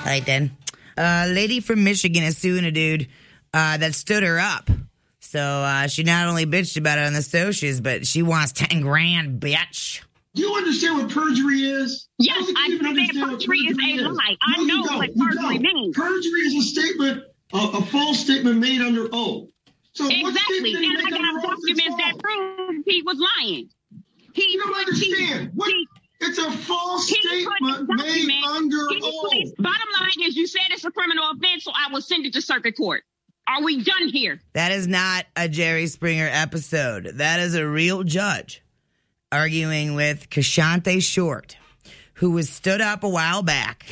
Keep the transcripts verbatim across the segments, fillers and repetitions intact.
Right then. A lady from Michigan is suing a dude uh, that stood her up. So uh, she not only bitched about it on the socials, but she wants ten grand, bitch. Do you understand what perjury is? Yes, I understand perjury is a lie. I no, know what perjury means. Perjury is a statement, a, a false statement made under oath. So exactly, and I got documents that prove he was lying. He you don't understand. What? He, it's a false statement made under oath. Bottom line is, you said it's a criminal offense, so I will send it to circuit court. Are we done here? That is not a Jerry Springer episode. That is a real judge arguing with Kashante Short, who was stood up a while back.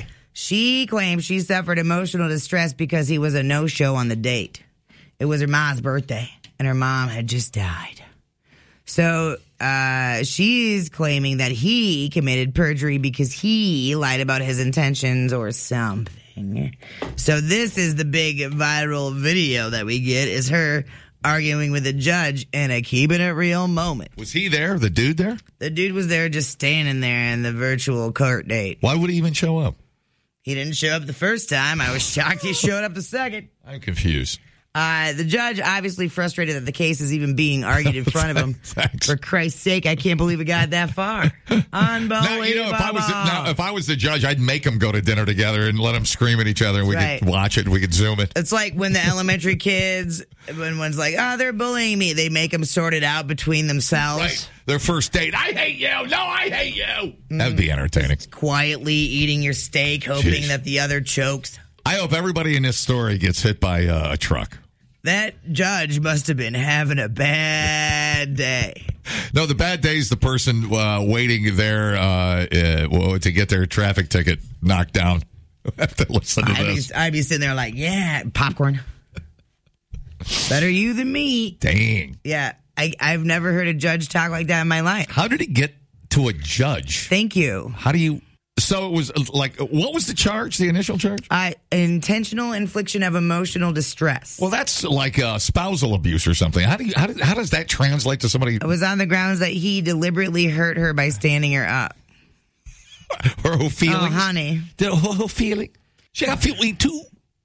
She claims she suffered emotional distress because he was a no-show on the date. It was her mom's birthday, and her mom had just died. So uh, she's claiming that he committed perjury because he lied about his intentions or something. So this is the big viral video that we get, is her arguing with a judge in a keeping it real moment. Was he there? The dude there? The dude was there just standing there in the virtual court date. Why would he even show up? He didn't show up the first time. I was shocked he showed up the second. I'm confused. Uh, the judge obviously frustrated that the case is even being argued in front of him. Thanks. For Christ's sake, I can't believe it got that far. Unbelievable. Now, you know, if I was the, now, if I was the judge, I'd make them go to dinner together and let them scream at each other, and we right. could watch it and we could zoom it. It's like when the elementary kids, when one's like, oh, they're bullying me, they make them sort it out between themselves. Right. Their first date, I hate you. No, I hate you. Mm. That would be entertaining. Just quietly eating your steak, hoping Jeez. that the other chokes. I hope everybody in this story gets hit by uh, a truck. That judge must have been having a bad day. No, the bad day is the person uh, waiting there uh, uh, to get their traffic ticket knocked down. I have to listen to I'd this. Be, I'd be sitting there like, yeah, popcorn. Better you than me. Dang. Yeah, I, I've never heard a judge talk like that in my life. How did he get to a judge? Thank you. How do you... So it was like, what was the charge, the initial charge? Uh, intentional infliction of emotional distress. Well, that's like uh, spousal abuse or something. How do you, how, do, how does that translate to somebody? It was on the grounds that he deliberately hurt her by standing her up. Her whole feeling. Oh, honey. The whole feeling. She got feeling too.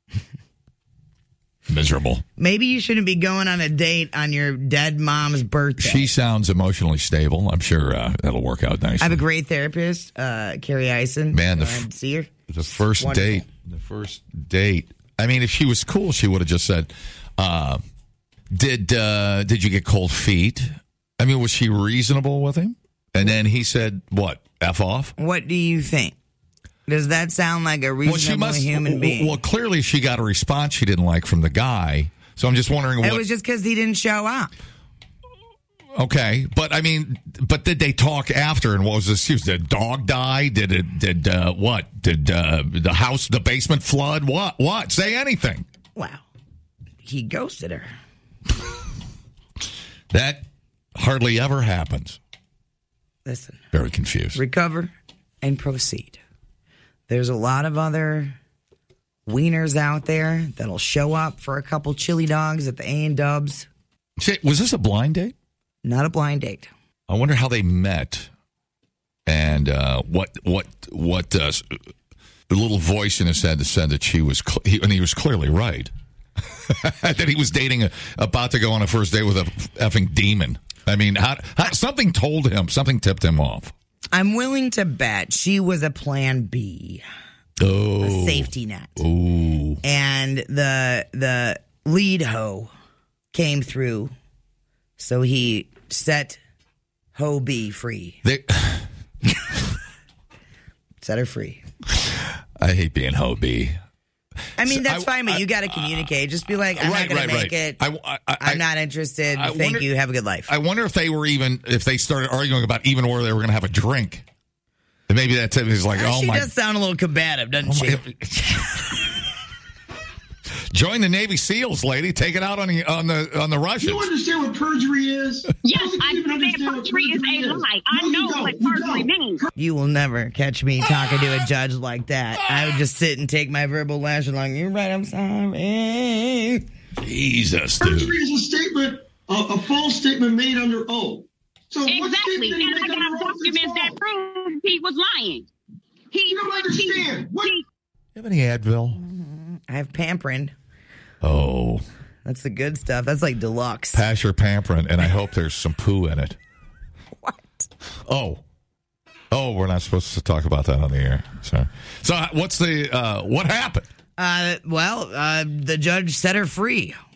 Miserable. Maybe you shouldn't be going on a date on your dead mom's birthday. She sounds emotionally stable. I'm sure uh, that'll work out nicely. I have a great therapist, uh, Carrie Eisen. Man, the, f- see her. the first Wonderful. date. The first date. I mean, if she was cool, she would have just said, uh, did, uh, did you get cold feet? I mean, was she reasonable with him? And then he said, what, F off? What do you think? Does that sound like a reasonable well, she must, human being? Well, clearly she got a response she didn't like from the guy. So I'm just wondering it what... It was just because he didn't show up. Okay, but I mean, but did they talk after? And what was this? Did a dog die? Did it? Did uh, what? Did uh, the house, the basement flood? What? What? Say anything. Wow, he ghosted her. That hardly ever happens. Listen, very confused. Recover and proceed. There's a lot of other wieners out there that'll show up for a couple chili dogs at the A and Dubs. Was this a blind date? Not a blind date. I wonder how they met, and uh, what what what uh, the little voice in his head that said that she was, cl- he, and he was clearly right, that he was dating, a, about to go on a first date with a effing demon. I mean, how, how, something told him, something tipped him off. I'm willing to bet she was a plan B. Oh. A safety net. Oh. And the the lead hoe came through, so he set Ho B free. They- set her free. I hate being Ho B. I mean, that's I, fine, but I, you got to communicate. Just be like, I'm right, not going right, to make right. it. I, I, I'm not interested. I Thank wonder, you. Have a good life. I wonder if they were even, if they started arguing about even where they were going to have a drink. And maybe that tip is like, uh, oh she my. She does sound a little combative, doesn't oh she? Join the Navy SEALs, lady. Take it out on the on the on the Russians. You understand what perjury is? Yes, I understand perjury is a lie. I know what perjury means. You will never catch me talking to a judge like that. I would just sit and take my verbal lash along. You're right. I'm sorry. Jesus, dude. Perjury is a statement, a, a false statement made under oath. So exactly, and I got documents that prove he was lying. He you don't understand. What? He, you have any Advil? I have Pamprin. Oh. That's the good stuff. That's like deluxe. Pass your Pamprin, and I hope there's some poo in it. What? Oh. Oh, we're not supposed to talk about that on the air. Sorry. So what's the, uh, what happened? Uh, well, uh, the judge set her free.